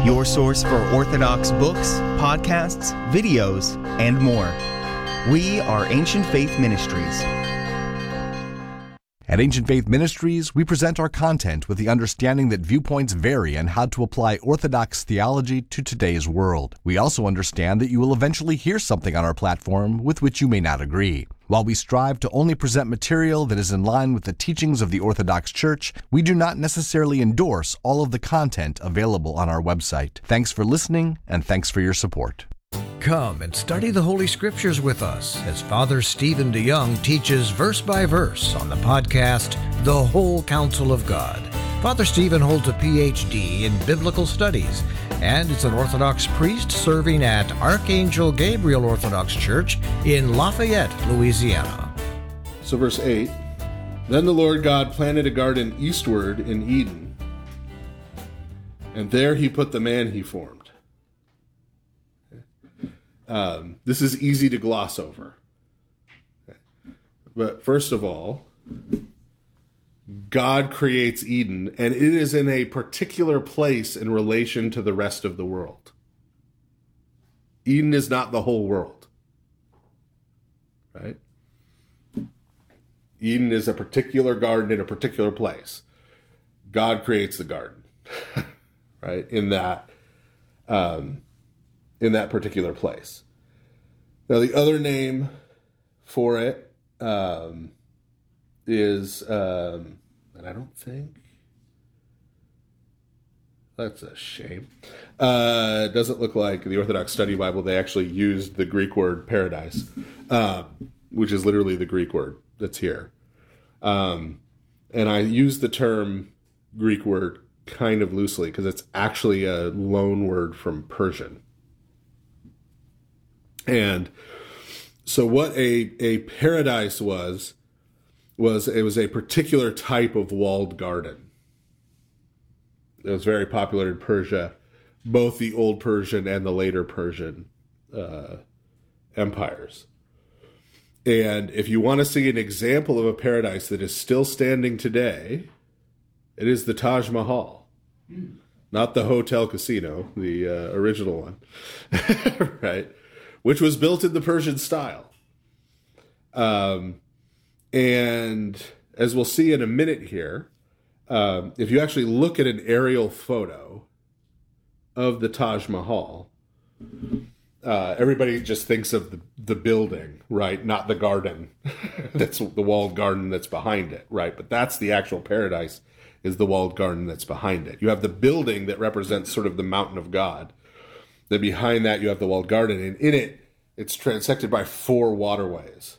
your source for Orthodox books, podcasts, videos, and more. We are Ancient Faith Ministries. At Ancient Faith Ministries, we present our content with the understanding that viewpoints vary and how to apply Orthodox theology to today's world. We also understand that you will eventually hear something on our platform with which you may not agree. While we strive to only present material that is in line with the teachings of the Orthodox Church, we do not necessarily endorse all of the content available on our website. Thanks for listening, and thanks for your support. Come and study the Holy Scriptures with us as Father Stephen DeYoung teaches verse by verse on the podcast, The Whole Counsel of God. Father Stephen holds a Ph.D. in Biblical Studies and is an Orthodox priest serving at Archangel Gabriel Orthodox Church in Lafayette, Louisiana. So verse 8, Then the Lord God planted a garden eastward in Eden, and there he put the man he formed. This is easy to gloss over. But first of all, God creates Eden, and it is in a particular place in relation to the rest of the world. Eden is not the whole world, right? Eden is a particular garden in a particular place. God creates the garden, right? In that particular place. Now, the other name for it is, and I don't think, that's a shame. It doesn't look like the Orthodox Study Bible, they actually used the Greek word paradise, which is literally the Greek word that's here. And I use the term Greek word kind of loosely because it's actually a loan word from Persian. And so what a paradise was it was a particular type of walled garden. It was very popular in Persia, both the old Persian and the later Persian empires. And if you want to see an example of a paradise that is still standing today, it is the Taj Mahal. Not the Hotel Casino, the original one, right? Which was built in the Persian style. And as we'll see in a minute here, if you actually look at an aerial photo of the Taj Mahal, everybody just thinks of the building, right? Not the garden. That's the walled garden that's behind it, right? But that's the actual paradise, is the walled garden that's behind it. You have the building that represents sort of the mountain of God. Then behind that, you have the walled garden, and in it, it's transected by 4 waterways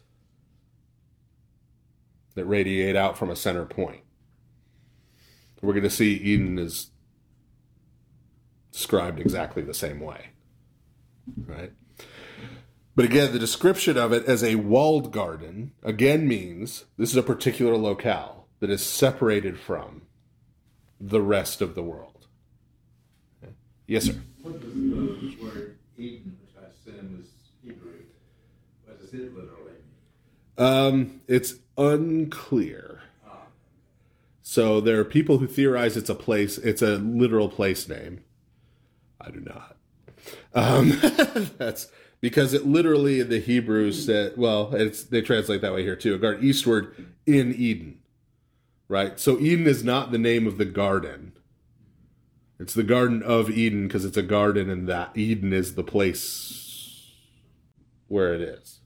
that radiate out from a center point. We're going to see Eden is described exactly the same way, right? But again, the description of it as a walled garden, again, means this is a particular locale that is separated from the rest of the world. Okay. Yes, sir? What does the word Eden, which I assume is Hebrew, what does it literally mean? It's unclear. So there are people who theorize it's a place, it's a literal place name. I do not. That's because it literally in the Hebrew said, well, they translate that way here too, a garden eastward in Eden, right? So Eden is not the name of the garden. It's the Garden of Eden because it's a garden and that Eden is the place where it is.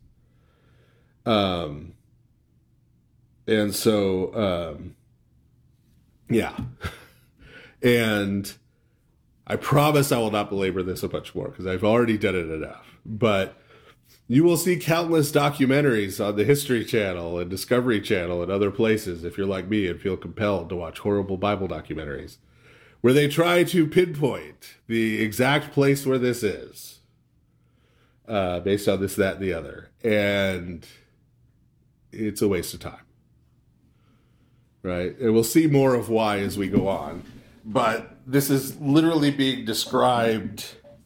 And so, yeah. And I promise I will not belabor this a bunch more because I've already done it enough. But you will see countless documentaries on the History Channel and Discovery Channel and other places if you're like me and feel compelled to watch horrible Bible documentaries where they try to pinpoint the exact place where this is based on this, that, and the other. And it's a waste of time. Right? And we'll see more of why as we go on. But this is literally being described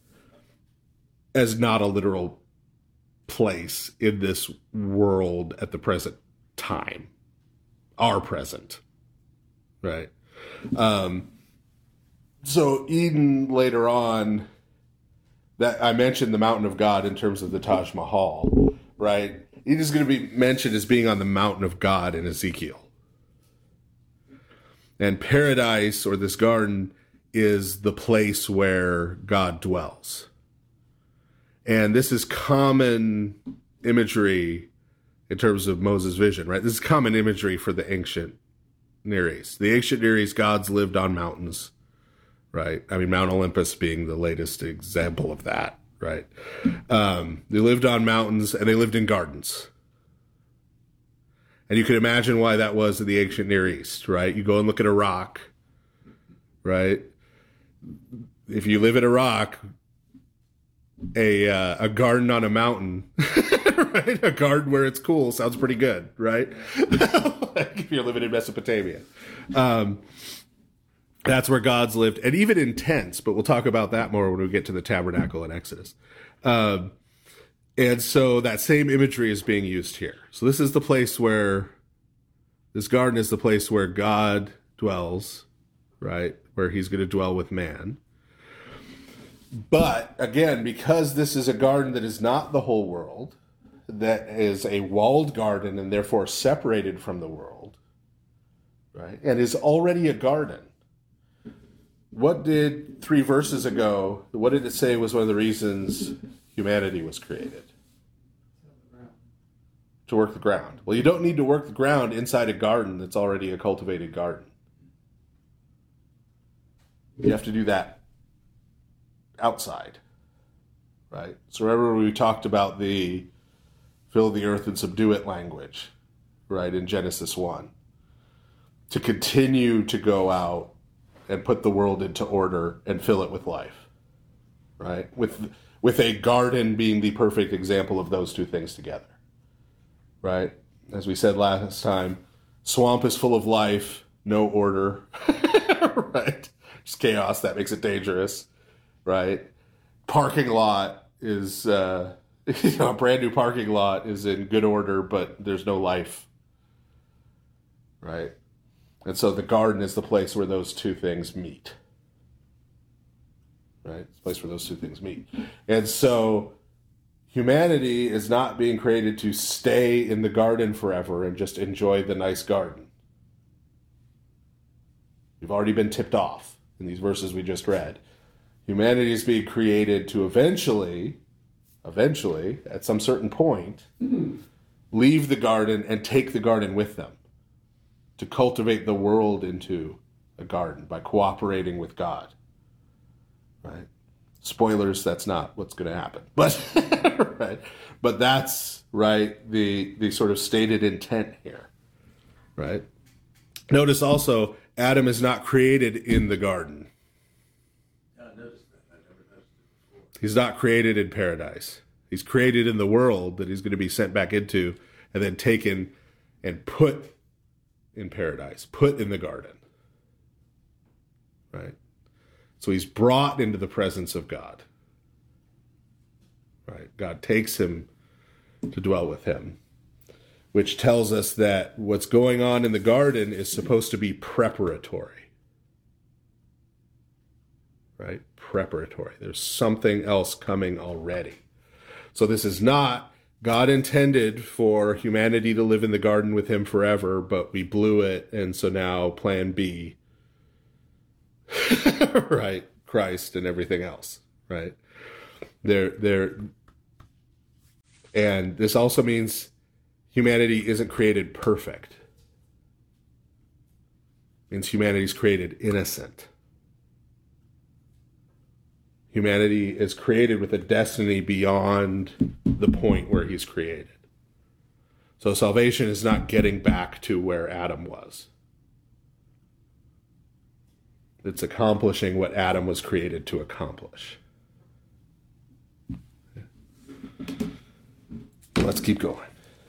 as not a literal place in this world at the present time. Our present. Right? So Eden later on, that I mentioned the mountain of God in terms of the Taj Mahal, right? Eden is going to be mentioned as being on the mountain of God in Ezekiel. And paradise, or this garden, is the place where God dwells. And this is common imagery in terms of Moses' vision, right? This is common imagery for the ancient Near East. The ancient Near East gods lived on mountains, right? I mean, Mount Olympus being the latest example of that, right? They lived on mountains and they lived in gardens. And you can imagine why that was in the ancient Near East, right? You go and look at Iraq, right? If you live in Iraq, a garden on a mountain, right? A garden where it's cool sounds pretty good, right? Like if you're living in Mesopotamia. That's where gods lived, and even in tents, but we'll talk about that more when we get to the tabernacle in Exodus. And so that same imagery is being used here. So this is the place where, this garden is the place where God dwells, right? Where he's going to dwell with man. But again, because this is a garden that is not the whole world, that is a walled garden and therefore separated from the world, right? And is already a garden. What did 3 verses ago, what did it say was one of the reasons humanity was created? To work the ground. Well, you don't need to work the ground inside a garden that's already a cultivated garden. You have to do that outside, right? So remember we talked about the fill the earth and subdue it language, right, in Genesis 1. To continue to go out and put the world into order and fill it with life, right? With a garden being the perfect example of those two things together. Right? As we said last time, swamp is full of life, no order, right? Just chaos, that makes it dangerous, right? Parking lot is, a brand new parking lot is in good order, but there's no life, right? And so the garden is the place where those two things meet, right? It's the place where those two things meet. And so humanity is not being created to stay in the garden forever and just enjoy the nice garden. We've already been tipped off in these verses we just read. Humanity is being created to eventually, at some certain point, leave the garden and take the garden with them, to cultivate the world into a garden by cooperating with God, right? Spoilers, that's not what's going to happen. But right? But that's, right, the sort of stated intent here, right? Notice also, Adam is not created in the garden. I noticed that. I never noticed it before. He's not created in paradise. He's created in the world that he's going to be sent back into and then taken and put in paradise, put in the garden, right? So he's brought into the presence of God, right? God takes him to dwell with him, which tells us that what's going on in the garden is supposed to be preparatory, right? Preparatory. There's something else coming already. So this is not, God intended for humanity to live in the garden with him forever, but we blew it, and so now plan B, right? Christ and everything else, right? And this also means humanity isn't created perfect. It means humanity's created innocent. Humanity is created with a destiny beyond the point where he's created. So salvation is not getting back to where Adam was. It's accomplishing what Adam was created to accomplish. Let's keep going.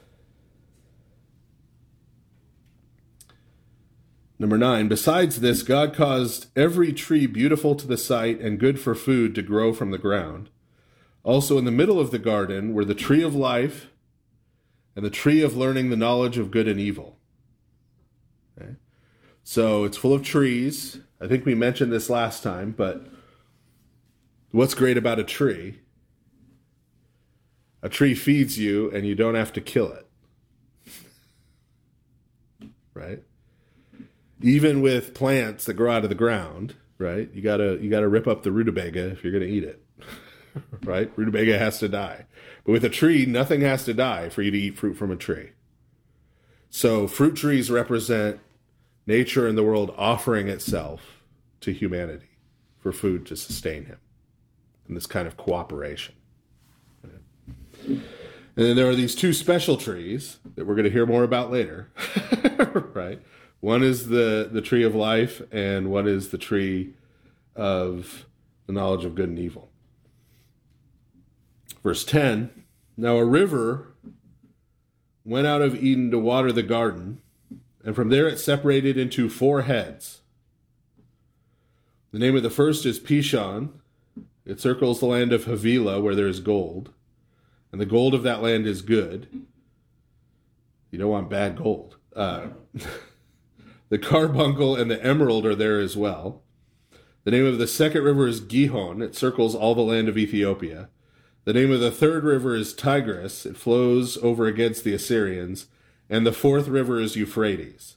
Number 9, besides this, God caused every tree beautiful to the sight and good for food to grow from the ground. Also in the middle of the garden were the tree of life and the tree of learning the knowledge of good and evil. Okay? So it's full of trees, I think we mentioned this last time, but what's great about a tree? A tree feeds you and you don't have to kill it. Right? Even with plants that grow out of the ground, right? You gotta rip up the rutabaga if you're gonna eat it. Right? Rutabaga has to die. But with a tree, nothing has to die for you to eat fruit from a tree. So fruit trees represent nature and the world offering itself to humanity for food to sustain him. And this kind of cooperation. And then there are these two special trees that we're going to hear more about later. Right? One is the tree of life, and one is the tree of the knowledge of good and evil. Verse 10, now a river went out of Eden to water the garden, and from there it separated into 4 heads. The name of the first is Pishon. It circles the land of Havilah, where there is gold, and the gold of that land is good. You don't want bad gold. The carbuncle and the emerald are there as well. The name of the second river is Gihon. It circles all the land of Ethiopia. The name of the third river is Tigris. It flows over against the Assyrians. And the fourth river is Euphrates.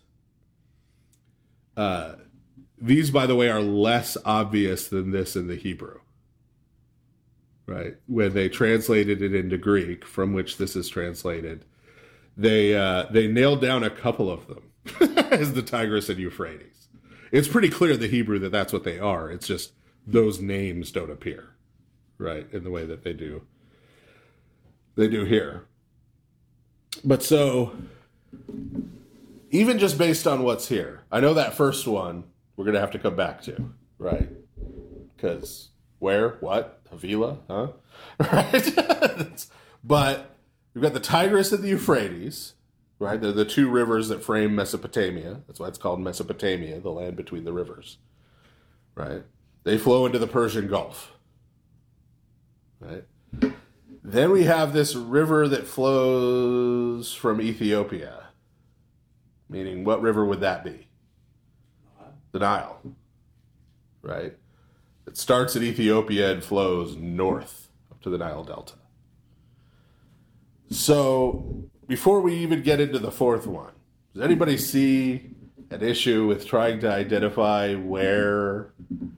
These, by the way, are less obvious than this in the Hebrew. Right? When they translated it into Greek, from which this is translated, they nailed down a couple of them as the Tigris and Euphrates. It's pretty clear in the Hebrew that that's what they are. It's just those names don't appear. Right, in the way that they do here. But so, even just based on what's here, I know that first one we're going to have to come back to, right? Because where, what, Havilah, huh? Right? But we've got the Tigris and the Euphrates, right? They're the 2 rivers that frame Mesopotamia. That's why it's called Mesopotamia, the land between the rivers, right? They flow into the Persian Gulf. Right. Then we have this river that flows from Ethiopia. Meaning, what river would that be? The Nile. Right? It starts in Ethiopia and flows north up to the Nile Delta. So, before we even get into the fourth one, does anybody see an issue with trying to identify where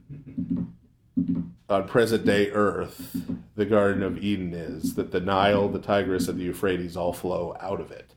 on present-day Earth the Garden of Eden is, that the Nile, the Tigris, and the Euphrates all flow out of it?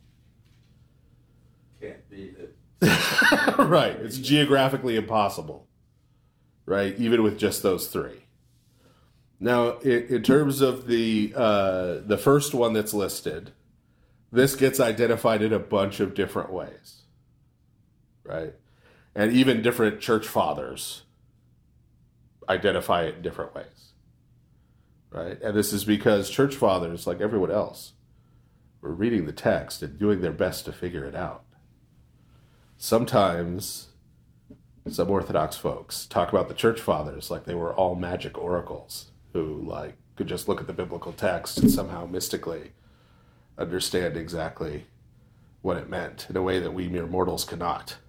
Can't beat it. Right. It's geographically impossible. Right? Even with just those 3. Now, in terms of the first one that's listed, this gets identified in a bunch of different ways. Right? And even different church fathers identify it in different ways. Right? And this is because church fathers, like everyone else, were reading the text and doing their best to figure it out. Sometimes some Orthodox folks talk about the church fathers like they were all magic oracles who could just look at the biblical text and somehow mystically understand exactly what it meant in a way that we mere mortals cannot.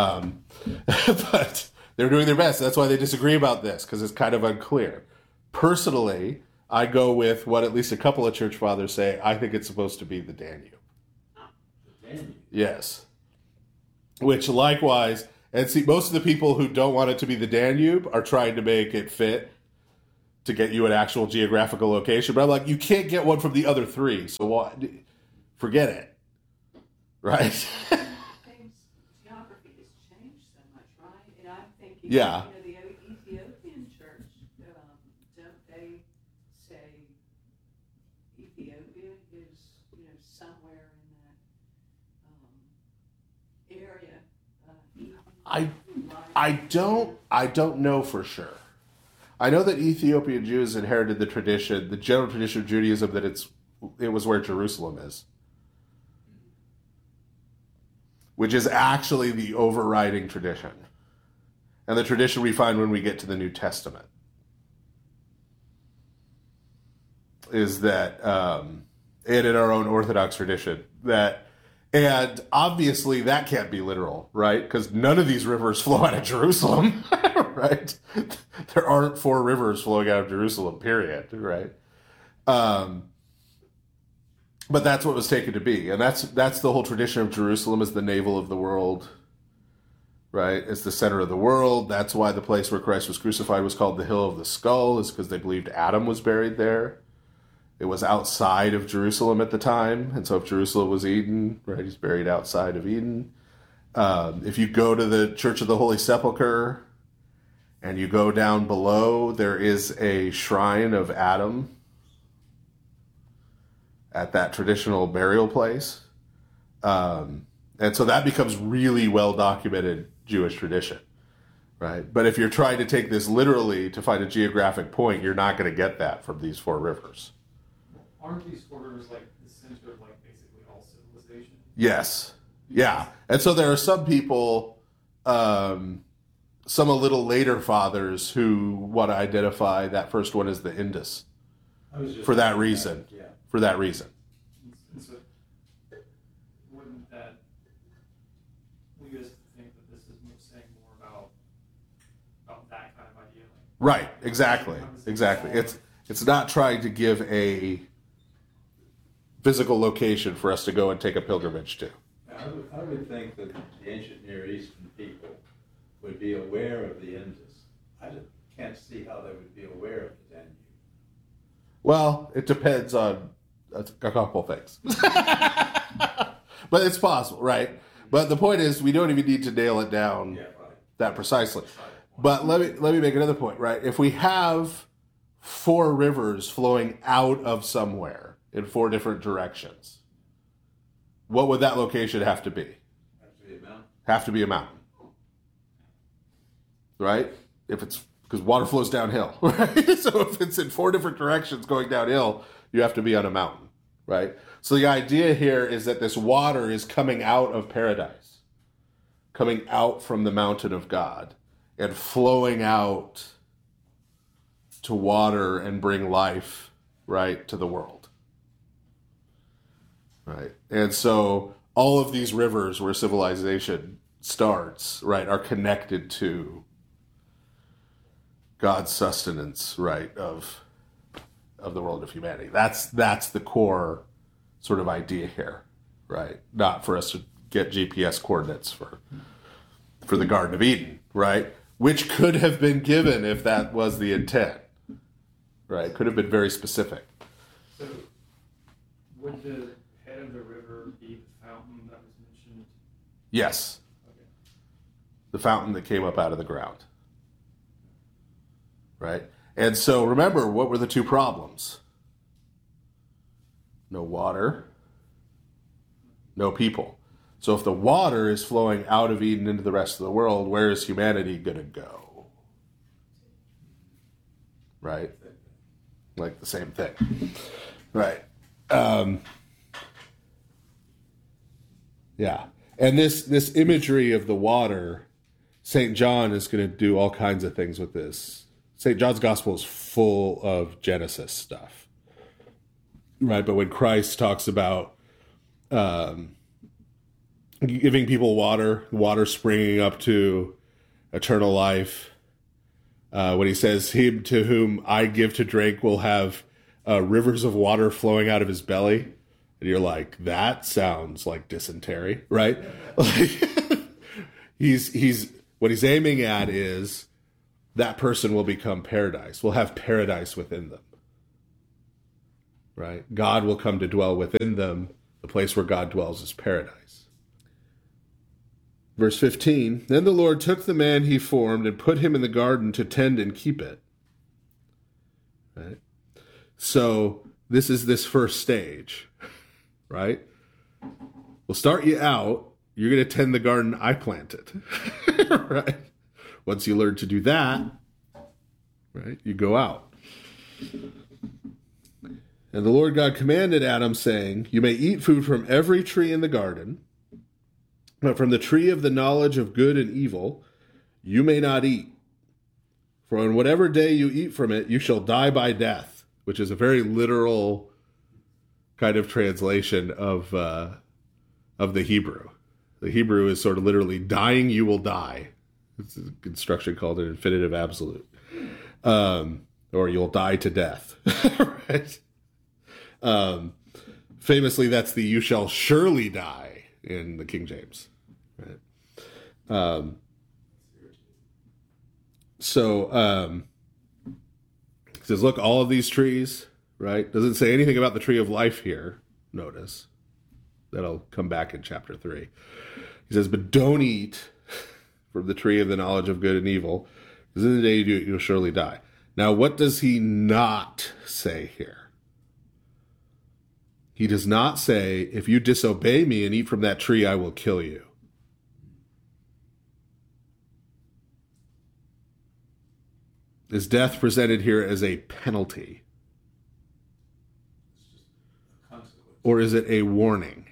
But they're doing their best. That's why they disagree about this, because it's kind of unclear. Personally, I go with what at least a couple of church fathers say. I think it's supposed to be the Danube. The Danube? Yes. Which likewise, and see, most of the people who don't want it to be the Danube are trying to make it fit to get you an actual geographical location. But I'm like, you can't get one from the other 3, so what? Forget it. Right? Geography has changed so much, right? And I'm thinking, yeah. The Ethiopian church, don't they say Ethiopia is, somewhere in that area? I don't know for sure. I know that Ethiopian Jews inherited the general tradition of Judaism, that it was where Jerusalem is, which is actually the overriding tradition, and the tradition we find when we get to the New Testament is that, and in our own Orthodox tradition, that And obviously that can't be literal, right? Because none of these rivers flow out of Jerusalem, right? There aren't 4 rivers flowing out of Jerusalem, period, right? But that's what was taken to be. And that's the whole tradition of Jerusalem as the navel of the world, right? It's the center of the world. That's why the place where Christ was crucified was called the Hill of the Skull, is because they believed Adam was buried there. It was outside of Jerusalem at the time, and so if Jerusalem was Eden, right, he's buried outside of Eden. If you go to the Church of the Holy Sepulchre, and you go down below, there is a shrine of Adam at that traditional burial place. And so that becomes really well-documented Jewish tradition, right? But if you're trying to take this literally to find a geographic point, you're not going to get that from these 4 rivers. Aren't these 4 rivers like the center of like basically all civilization? Yes. Yeah. And so there are some people, some a little later fathers who want to identify that first one as the Indus for that reason. Yeah. For that reason. And so wouldn't that lead us to think that this is saying more about that kind of idea? Right. Exactly. Exactly. It's not trying to give a physical location for us to go and take a pilgrimage to. I would think that the ancient Near Eastern people would be aware of the Indus. I just can't see how they would be aware of the Danube. Well, it depends on a couple things. But it's possible, right? But the point is, we don't even need to nail it down that precisely. But let me make another point, right? If we have 4 rivers flowing out of somewhere in 4 different directions, what would that location have to be? Have to be a mountain. Right? If it's because water flows downhill, right? So if it's in 4 different directions going downhill, you have to be on a mountain, right? So the idea here is that this water is coming out of paradise, coming out from the mountain of God and flowing out to water and bring life, right, to the world. Right. And so all of these rivers where civilization starts, right, are connected to God's sustenance, right, of the world of humanity. That's the core sort of idea here, right? Not for us to get GPS coordinates for the Garden of Eden, right? Which could have been given if that was the intent, right? Could have been very specific. So would the head of the river be the fountain that was mentioned? Yes. Okay. The fountain that came up out of the ground. Right? And so remember, what were the 2 problems? No water, no people. So if the water is flowing out of Eden into the rest of the world, where is humanity going to go? Right? Like the same thing. Right. Yeah. And this imagery of the water, St. John is going to do all kinds of things with this. St. John's Gospel is full of Genesis stuff. Right? But when Christ talks about giving people water springing up to eternal life, when he says, "Him to whom I give to drink will have rivers of water flowing out of his belly," and you're like, that sounds like dysentery, right? he's what he's aiming at is that person will become paradise, will have paradise within them, right? God will come to dwell within them. The place where God dwells is paradise. Verse 15, then the Lord took the man he formed and put him in the garden to tend and keep it. Right? So this is this first stage, right? We'll start you out. You're going to tend the garden I planted, right? Once you learn to do that, right, you go out. And the Lord God commanded Adam, saying, you may eat food from every tree in the garden, but from the tree of the knowledge of good and evil you may not eat. For on whatever day you eat from it, you shall die by death, which is a very literal kind of translation of of the Hebrew. The Hebrew is sort of literally dying, you will die. It's a construction called an infinitive absolute. Or you'll die to death, right? Famously, that's the you shall surely die in the King James, right? It says, look, all of these trees, right? Doesn't say anything about the tree of life here, notice. That'll come back in chapter 3. He says, but don't eat from the tree of the knowledge of good and evil, because in the day you do it, you'll surely die. Now, what does he not say here? He does not say, if you disobey me and eat from that tree, I will kill you. Is death presented here as a penalty? Or is it a warning?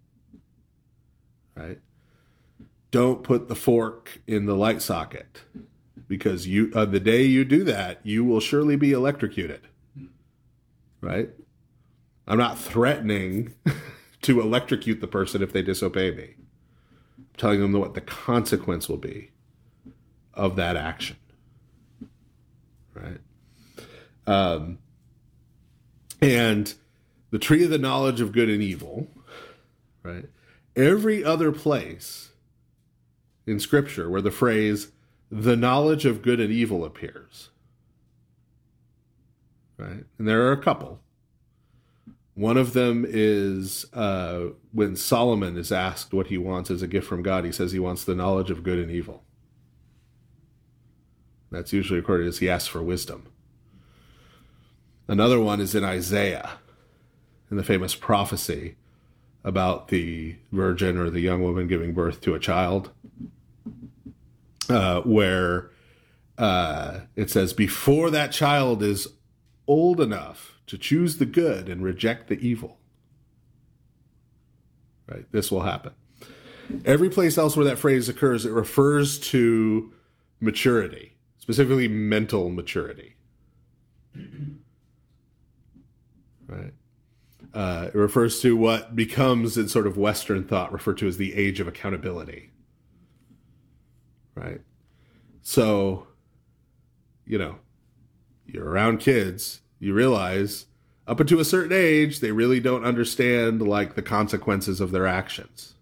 Right? Don't put the fork in the light socket, because the day you do that, you will surely be electrocuted. Right? I'm not threatening to electrocute the person if they disobey me. I'm telling them what the consequence will be of that action. Right? And the tree of the knowledge of good and evil, right? Every other place in Scripture where the phrase the knowledge of good and evil appears, right? And there are a couple. One of them is when Solomon is asked what he wants as a gift from God. He says he wants the knowledge of good and evil. That's usually recorded as he asks for wisdom. Another one is in Isaiah, in the famous prophecy about the virgin or the young woman giving birth to a child, where it says, before that child is old enough to choose the good and reject the evil, right? This will happen. Every place else where that phrase occurs, it refers to maturity, specifically mental maturity, right? It refers to what becomes in sort of Western thought referred to as the age of accountability, right? So, you're around kids, you realize up until a certain age, they really don't understand like the consequences of their actions,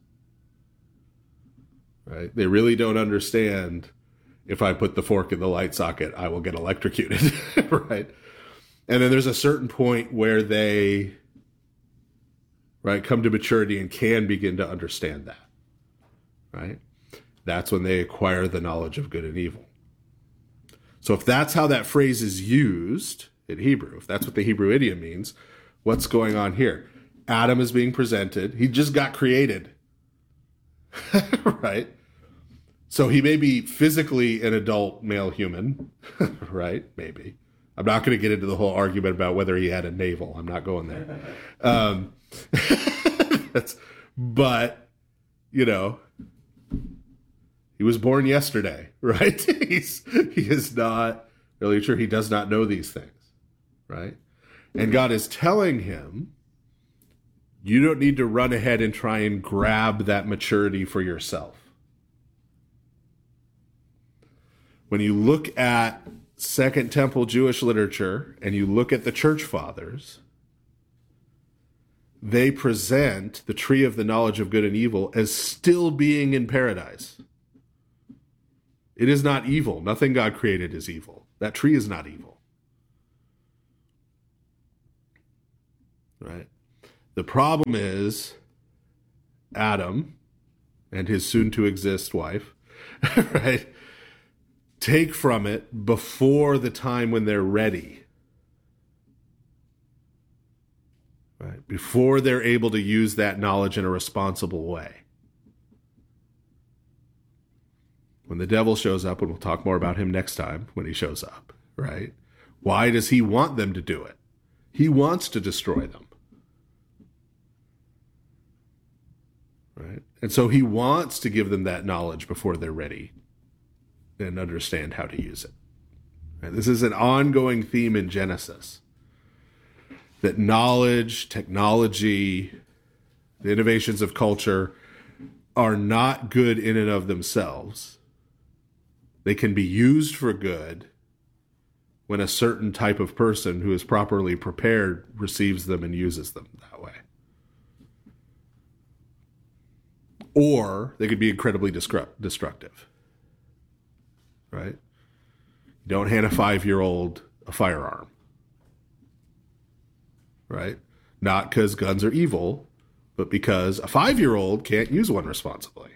right? They really don't understand if I put the fork in the light socket, I will get electrocuted, right? And then there's a certain point where they, right, come to maturity and can begin to understand that, right? That's when they acquire the knowledge of good and evil. So if that's how that phrase is used in Hebrew, if that's what the Hebrew idiom means, what's going on here? Adam is being presented. He just got created, right? So he may be physically an adult male human, right? Maybe. I'm not going to get into the whole argument about whether he had a navel. I'm not going there. But, he was born yesterday, right? He is not really sure. He does not know these things, right? And God is telling him, you don't need to run ahead and try and grab that maturity for yourself. When you look at Second Temple Jewish literature and you look at the church fathers, they present the tree of the knowledge of good and evil as still being in paradise. It is not evil. Nothing God created is evil. That tree is not evil. Right? The problem is Adam and his soon-to-exist wife, right, take from it before the time when they're ready. Right? Before they're able to use that knowledge in a responsible way. When the devil shows up, and we'll talk more about him next time when he shows up, right? Why does he want them to do it? He wants to destroy them. Right? And so he wants to give them that knowledge before they're ready and understand how to use it. Right? This is an ongoing theme in Genesis. That knowledge, technology, the innovations of culture are not good in and of themselves. They can be used for good when a certain type of person who is properly prepared receives them and uses them that way. Or they could be incredibly destructive, right? Don't hand a 5-year-old a firearm, right? Not because guns are evil, but because a 5-year-old can't use one responsibly,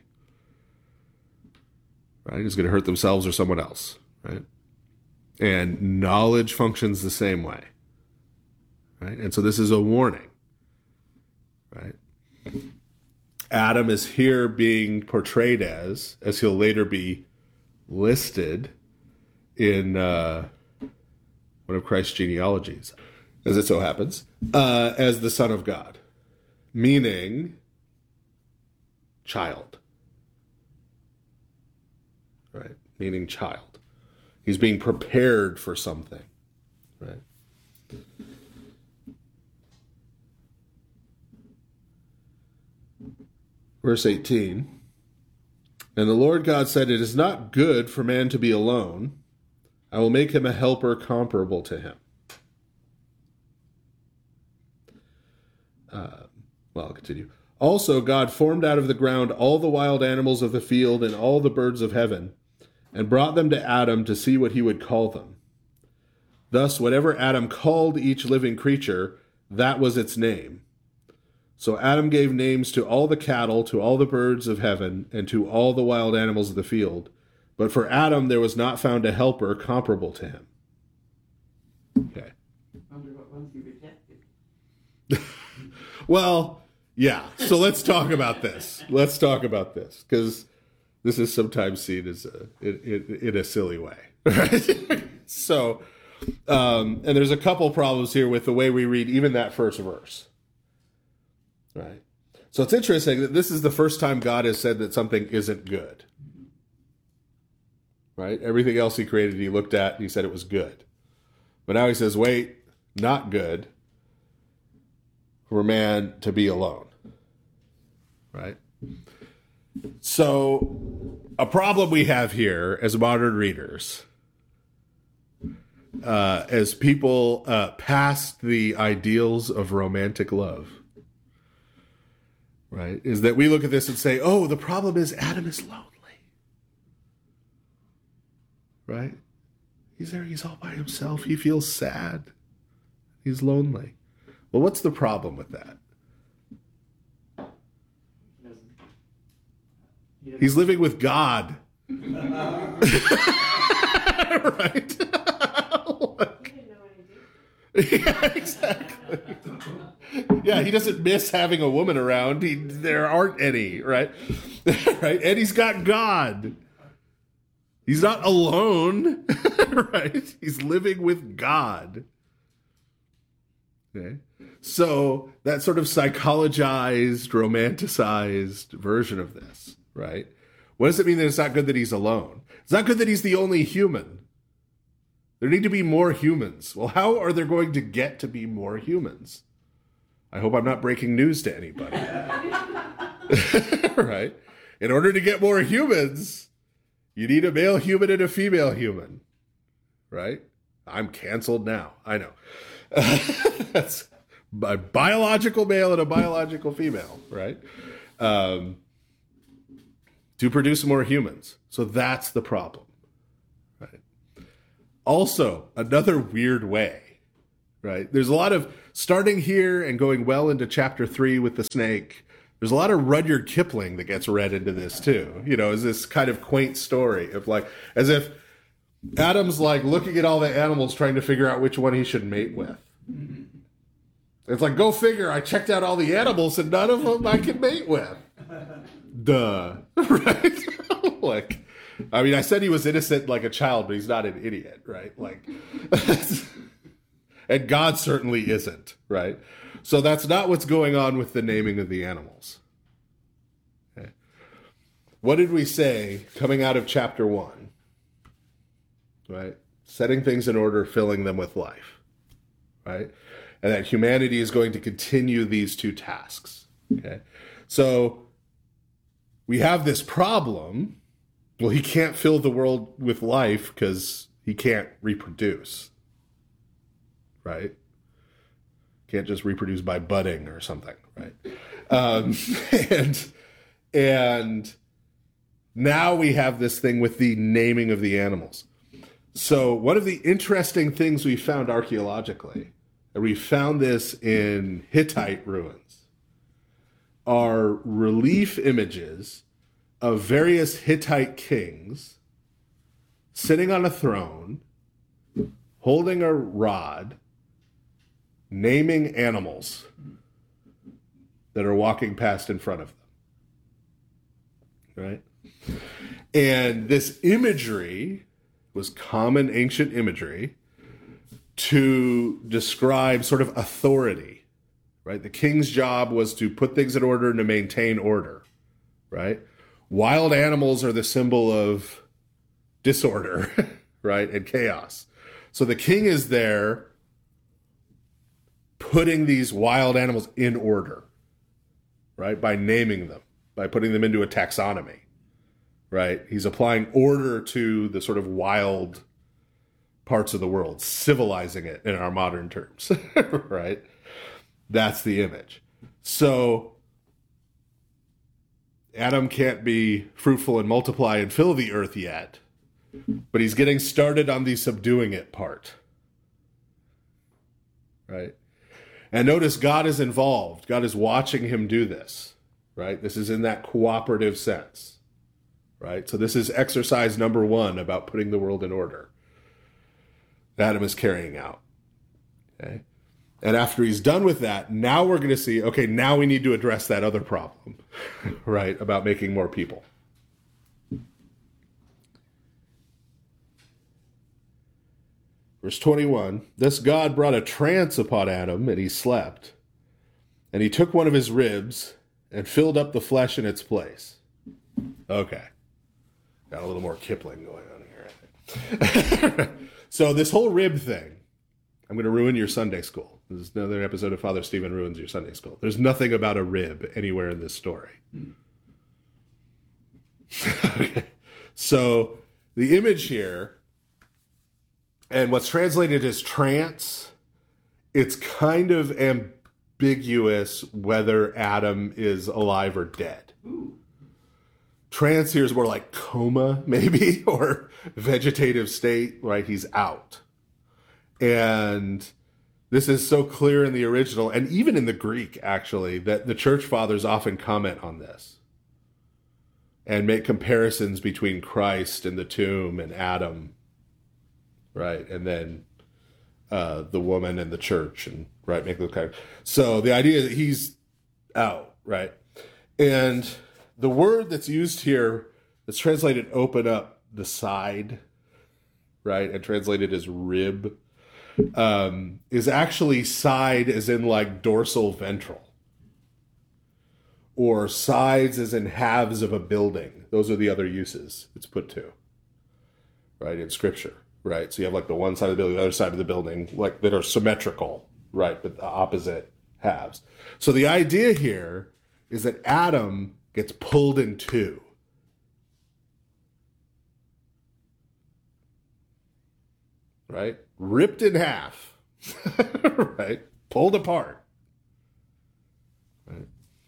right? It's going to hurt themselves or someone else, right? And knowledge functions the same way, right? And so this is a warning, right? Adam is here being portrayed as he'll later be listed in one of Christ's genealogies, as it so happens, as the Son of God, meaning child, right? Meaning child. He's being prepared for something, right? Verse 18, and the Lord God said, it is not good for man to be alone. I will make him a helper comparable to him. I'll continue. Also, God formed out of the ground all the wild animals of the field and all the birds of heaven, and brought them to Adam to see what he would call them. Thus, whatever Adam called each living creature, that was its name. So Adam gave names to all the cattle, to all the birds of heaven, and to all the wild animals of the field. But for Adam there was not found a helper comparable to him. Okay. I wonder what ones he rejected. Well, yeah. So let's talk about this. Let's talk about this, because this is sometimes seen as in a silly way, right? So, and there's a couple problems here with the way we read even that first verse, right? So it's interesting that this is the first time God has said that something isn't good, right? Everything else he created, he looked at and he said it was good. But now he says, wait, not good for man to be alone, right? So a problem we have here as modern readers, as people past the ideals of romantic love, right, is that we look at this and say, oh, the problem is Adam is lonely, right? He's there, he's all by himself, he feels sad, he's lonely. Well, what's the problem with that? He's living with God. Right? Yeah, exactly. Yeah, he doesn't miss having a woman around. There aren't any, right? Right? And he's got God. He's not alone, right? He's living with God. Okay? So that sort of psychologized, romanticized version of this, right? What does it mean that it's not good that he's alone? It's not good that he's the only human. There need to be more humans. Well, how are there going to get to be more humans? I hope I'm not breaking news to anybody. Right? In order to get more humans, you need a male human and a female human. Right? I'm canceled now. I know. That's a biological male and a biological female, right? To produce more humans. So that's the problem, right? Also, another weird way, right? There's a lot of, starting here and going well into chapter 3 with the snake, there's a lot of Rudyard Kipling that gets read into this too, you know, as this kind of quaint story of like, as if Adam's like looking at all the animals trying to figure out which one he should mate with. It's like, go figure, I checked out all the animals and none of them I can mate with. Duh. Right? Like, I mean, I said he was innocent like a child, but he's not an idiot, right? Like, and God certainly isn't, right? So that's not what's going on with the naming of the animals. Okay. What did we say coming out of chapter 1? Right? Setting things in order, filling them with life, right? And that humanity is going to continue these two tasks, okay? So we have this problem. Well, he can't fill the world with life because he can't reproduce, right? Can't just reproduce by budding or something, right? And now we have this thing with the naming of the animals. So one of the interesting things we found archaeologically, and we found this in Hittite ruins, are relief images of various Hittite kings sitting on a throne, holding a rod, naming animals that are walking past in front of them. Right? And this imagery was common ancient imagery to describe sort of authority, right? The king's job was to put things in order and to maintain order, right? Wild animals are the symbol of disorder, right? And chaos. So the king is there putting these wild animals in order, right? By naming them, by putting them into a taxonomy, right? He's applying order to the sort of wild parts of the world, civilizing it in our modern terms, right? That's the image. So Adam can't be fruitful and multiply and fill the earth yet, but he's getting started on the subduing it part, right? And notice God is involved. God is watching him do this, right? This is in that cooperative sense, right? So this is exercise number 1 about putting the world in order. Adam is carrying out, okay? And after he's done with that, now we're going to see, okay, now we need to address that other problem, right, about making more people. Verse 21, thus God brought a trance upon Adam, and he slept. And he took one of his ribs and filled up the flesh in its place. Okay. Got a little more Kipling going on here, I think. So this whole rib thing, I'm going to ruin your Sunday school. This is another episode of Father Stephen Ruins Your Sunday School. There's nothing about a rib anywhere in this story. Okay. So the image here, and what's translated as trance, it's kind of ambiguous whether Adam is alive or dead. Trance here is more like coma, maybe, or vegetative state, right? He's out. And this is so clear in the original, and even in the Greek, actually, that the church fathers often comment on this and make comparisons between Christ and the tomb and Adam, right? And then the woman and the church, and right, make those kind of. So the idea that he's out, right? And the word that's used here, that's translated open up the side, right, and translated as rib, is actually side as in like dorsal ventral, or sides as in halves of a building. Those are the other uses it's put to, right, in Scripture, right? So you have like the one side of the building, the other side of the building, like that are symmetrical, right, but the opposite halves. So the idea here is that Adam gets pulled in two. Right? Ripped in half. Right? Pulled apart. Right?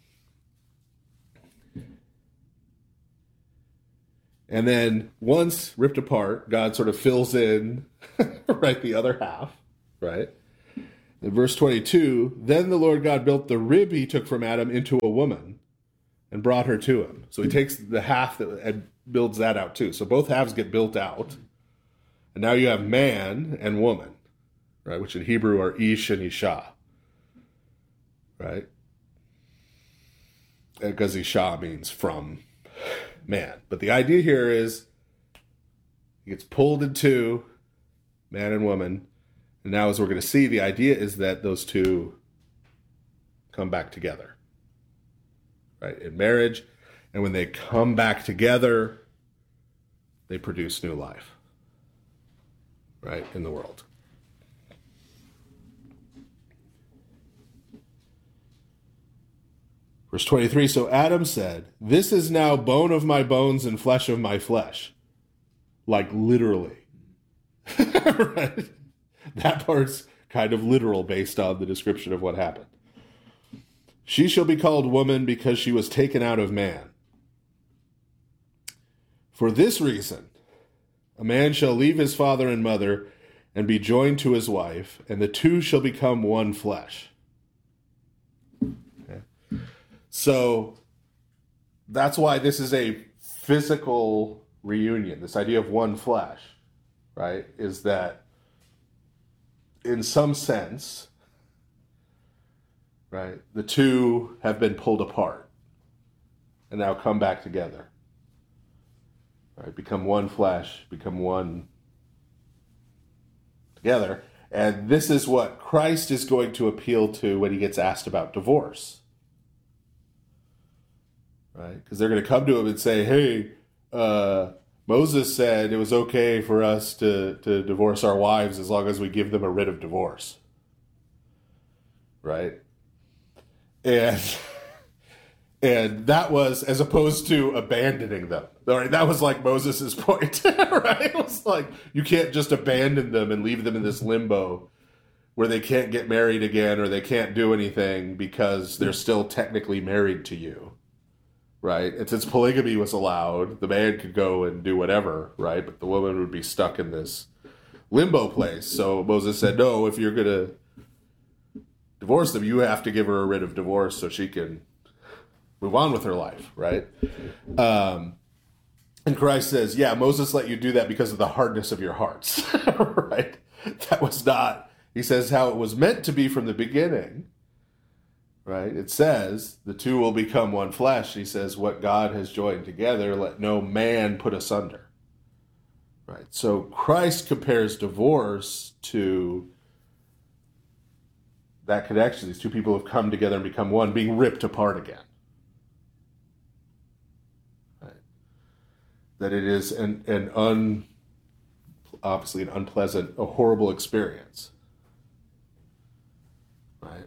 And then once ripped apart, God sort of fills in, right, the other half, right? In verse 22, then the Lord God built the rib he took from Adam into a woman and brought her to him. So he takes the half that and builds that out too. So both halves get built out. And now you have man and woman, right? Which in Hebrew are Ish and Isha, right? Because Isha means from man. But the idea here is he gets pulled in two, man and woman. And now as we're going to see, the idea is that those two come back together, right? In marriage. And when they come back together, they produce new life. Right, in the world. Verse 23, so Adam said, this is now bone of my bones and flesh of my flesh. Like literally. Right? That part's kind of literal based on the description of what happened. She shall be called woman because she was taken out of man. For this reason, a man shall leave his father and mother and be joined to his wife, and the two shall become one flesh. Okay. So that's why this is a physical reunion. This idea of one flesh, right, is that in some sense, right, the two have been pulled apart and now come back together. Right, become one flesh, become one together. And this is what Christ is going to appeal to when he gets asked about divorce. Right? Because they're going to come to him and say, hey, Moses said it was okay for us to divorce our wives as long as we give them a writ of divorce. Right? And that was as opposed to abandoning them. Right? That was like Moses' point. Right? It was like, you can't just abandon them and leave them in this limbo where they can't get married again or they can't do anything because they're still technically married to you. Right? And since polygamy was allowed, the man could go and do whatever, right? But the woman would be stuck in this limbo place. So Moses said, no, if you're going to divorce them, you have to give her a writ of divorce so she can move on with her life, right? And Christ says, yeah, Moses let you do that because of the hardness of your hearts, right? That was not, he says, how it was meant to be from the beginning. Right? It says, the two will become one flesh. He says, what God has joined together, let no man put asunder. Right? So Christ compares divorce to that connection. These two people have come together and become one, being ripped apart again. Right? That it is obviously an unpleasant, a horrible experience. Right?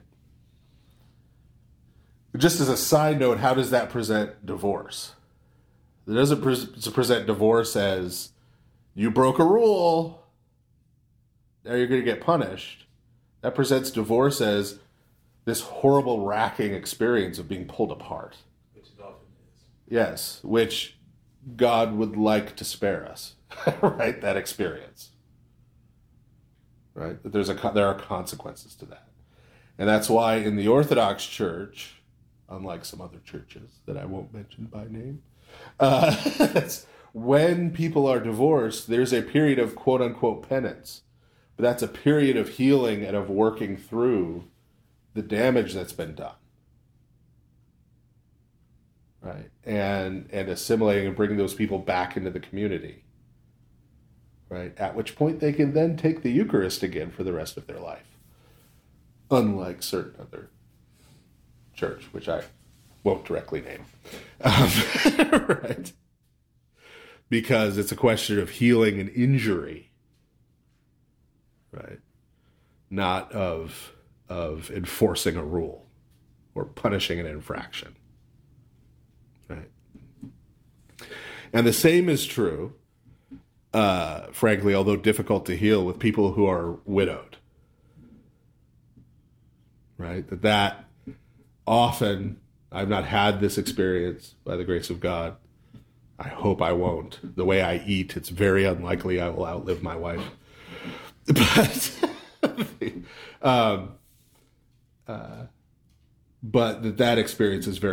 Just as a side note, how does that present divorce? It doesn't present divorce as you broke a rule, now you're going to get punished. That presents divorce as this horrible, racking experience of being pulled apart. Which it often is. Yes, which God would like to spare us, right? That experience, right? That there are consequences to that, and that's why in the Orthodox Church, unlike some other churches that I won't mention by name, when people are divorced, there's a period of quote-unquote penance. But that's a period of healing and of working through the damage that's been done. Right? And assimilating and bringing those people back into the community. Right? At which point they can then take the Eucharist again for the rest of their life. Unlike certain other church, which I won't directly name. Right? Because it's a question of healing an injury, right? Not of enforcing a rule or punishing an infraction, right? And the same is true, frankly, although difficult to heal, with people who are widowed, right? That often, I've not had this experience by the grace of God. I hope I won't. The way I eat, it's very unlikely I will outlive my wife. But that experience is very